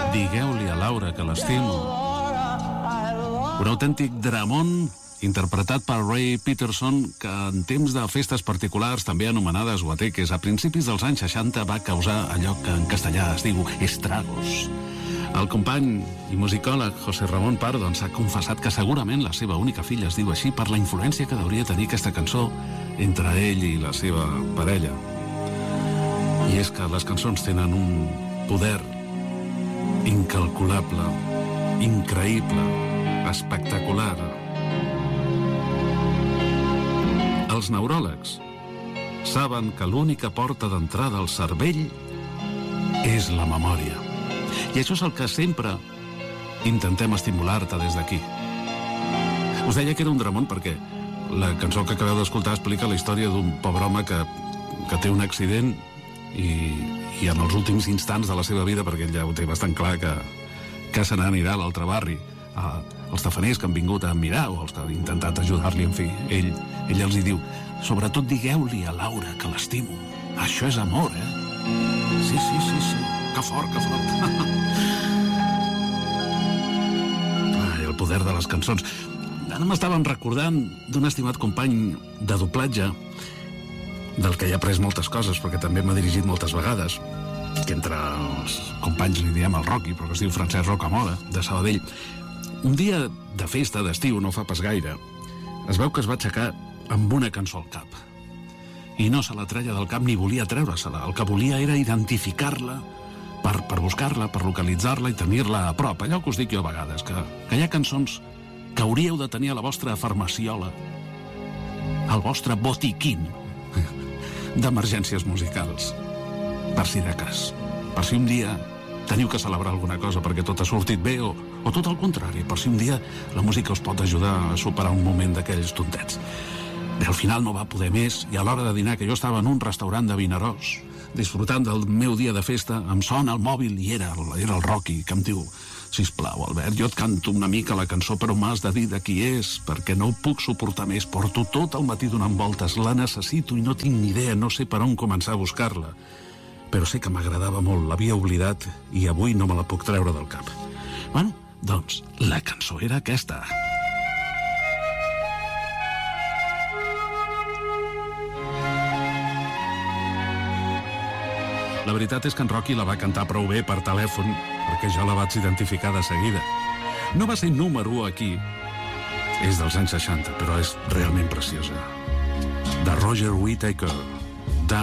Digueu-li a Laura que l'estimo. Un autèntic dramón interpretat per Ray Peterson, que en temps de festes particulars, també anomenades guateques, a principis dels anys 60 va causar allò que en castellà es diu estragos. El company i musicòleg José Ramón Pardo ens ha confessat que segurament la seva única filla es diu així per la influència que hauria tenir aquesta cançó entre ell i la seva parella. I és que les cançons tenen un poder incalculable, increïble, espectacular. Els neuròlegs saben que l'única porta d'entrada al cervell és la memòria. I això és el que sempre intentem estimular-te des d'aquí. Us deia que era un dramón perquè la cançó que acabeu d'escoltar explica la història d'un pobre home que té un accident i en els últims instants de la seva vida, perquè ell ja ho té bastant clar que se n'anirà a l'altre barri, els tafaners que han vingut a mirar o els que han intentat ajudar-li, en fi, ell els hi diu: sobretot digueu-li a Laura que l'estimo. Això és amor, Sí, que fort. Ai, el poder de les cançons. Ara m'estàvem recordant d'un estimat company de doblatge, del que ja he après moltes coses, perquè també m'ha dirigit moltes vegades, que entre els companys li diem el Rocky, però que es diu Francesc Rocamola, de Sabadell. Un dia de festa d'estiu, no fa pas gaire, es veu que es va aixecar amb una cançó al cap. I no se la treia del cap ni volia treure-se-la. El que volia era identificar-la per buscar-la, per localitzar-la i tenir-la a prop. Allò que us dic jo a vegades, que hi ha cançons que hauríeu de tenir a la vostra farmaciola, al vostre botiquín d'emergències musicals, per si de cas, per si un dia teniu que celebrar alguna cosa perquè tot ha sortit bé, o tot el contrari, per si un dia la música us pot ajudar a superar un moment d'aquells tontets. Bé, al final no va poder més, i a l'hora de dinar, que jo estava en un restaurant de Vinaròs, disfrutant del meu dia de festa, em sona el mòbil i era el Rocky, que em diu: sisplau, Albert, jo et canto una mica la cançó, però m'has de dir de qui és, perquè no ho puc suportar més. Porto tot el matí donant voltes, la necessito i no tinc ni idea, no sé per on començar a buscar-la. Però sé que m'agradava molt, l'havia oblidat i avui no me la puc treure del cap. Bueno, doncs, la cançó era aquesta. La veritat és que en Rocky la va cantar prou bé per telèfon, perquè jo la vaig identificar de seguida. No va ser número 1 aquí, és dels anys 60, però és realment preciosa. De Roger Whittaker.